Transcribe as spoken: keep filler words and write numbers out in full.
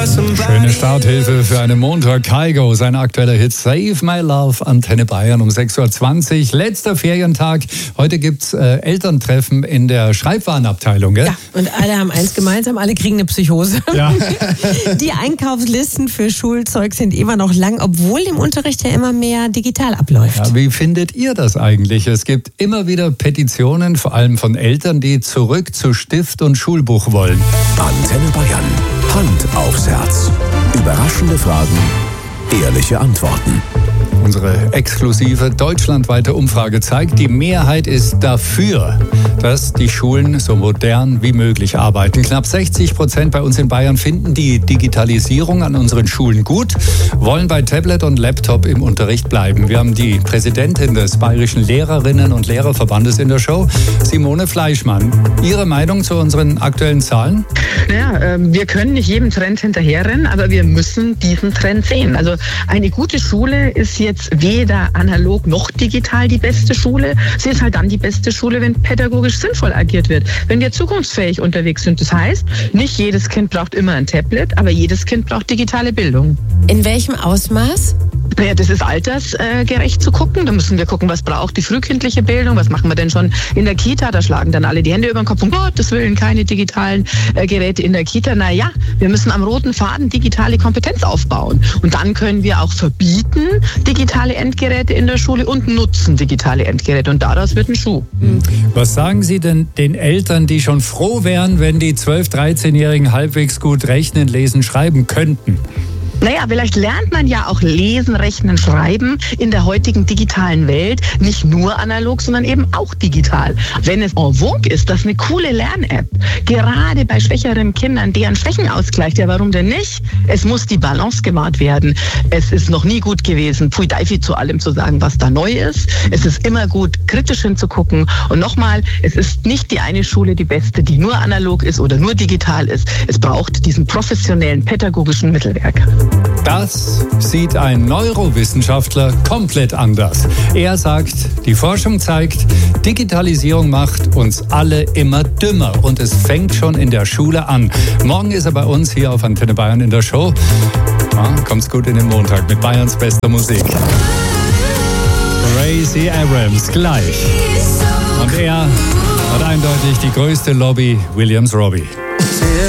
Schöne Starthilfe für einen Montag. Kygo, sein aktueller Hit Save My Love, Antenne Bayern um sechs Uhr zwanzig. Letzter Ferientag. Heute gibt's äh, Elterntreffen in der Schreibwarenabteilung. Gell? Ja, und alle haben eins gemeinsam, alle kriegen eine Psychose. Ja. Die Einkaufslisten für Schulzeug sind immer noch lang, obwohl im Unterricht ja immer mehr digital abläuft. Ja, wie findet ihr das eigentlich? Es gibt immer wieder Petitionen, vor allem von Eltern, die zurück zu Stift und Schulbuch wollen. Antenne Bayern. Hand aufs Herz. Überraschende Fragen, ehrliche Antworten. Unsere exklusive deutschlandweite Umfrage zeigt, die Mehrheit ist dafür, dass die Schulen so modern wie möglich arbeiten. Knapp sechzig Prozent bei uns in Bayern finden die Digitalisierung an unseren Schulen gut, wollen bei Tablet und Laptop im Unterricht bleiben. Wir haben die Präsidentin des Bayerischen Lehrerinnen- und Lehrerverbandes in der Show, Simone Fleischmann. Ihre Meinung zu unseren aktuellen Zahlen? Naja, äh, wir können nicht jedem Trend hinterherrennen, aber wir müssen diesen Trend sehen. Also eine gute Schule ist jetzt weder analog noch digital die beste Schule. Sie ist halt dann die beste Schule, wenn pädagogisch sinnvoll agiert wird, wenn wir zukunftsfähig unterwegs sind. Das heißt, nicht jedes Kind braucht immer ein Tablet, aber jedes Kind braucht digitale Bildung. In welchem Ausmaß? Naja, das ist altersgerecht zu gucken. Da müssen wir gucken, was braucht die frühkindliche Bildung, was machen wir denn schon in der Kita. Da schlagen dann alle die Hände über den Kopf, um Gottes Willen, keine digitalen äh, Geräte in der Kita. Naja, wir müssen am roten Faden digitale Kompetenz aufbauen. Und dann können wir auch verbieten digitale Endgeräte in der Schule und nutzen digitale Endgeräte. Und daraus wird ein Schuh. Was sagen Sie denn den Eltern, die schon froh wären, wenn die zwölf-, dreizehnjährigen halbwegs gut rechnen, lesen, schreiben könnten? Naja, vielleicht lernt man ja auch lesen, rechnen, schreiben in der heutigen digitalen Welt. Nicht nur analog, sondern eben auch digital. Wenn es en vogue ist, das ist eine coole Lern-App. Gerade bei schwächeren Kindern, deren Schwächen ausgleicht. Ja, warum denn nicht? Es muss die Balance gewahrt werden. Es ist noch nie gut gewesen, Pfui Deifi zu allem zu sagen, was da neu ist. Es ist immer gut, kritisch hinzugucken. Und nochmal, es ist nicht die eine Schule die beste, die nur analog ist oder nur digital ist. Es braucht diesen professionellen pädagogischen Mittelwerk. Das sieht ein Neurowissenschaftler komplett anders. Er sagt, die Forschung zeigt, Digitalisierung macht uns alle immer dümmer und es fängt schon in der Schule an. Morgen ist er bei uns hier auf Antenne Bayern in der Show. Ja, kommt's gut in den Montag mit Bayerns bester Musik. Gracie Abrams gleich. Und er hat eindeutig die größte Lobby, Williams Robbie.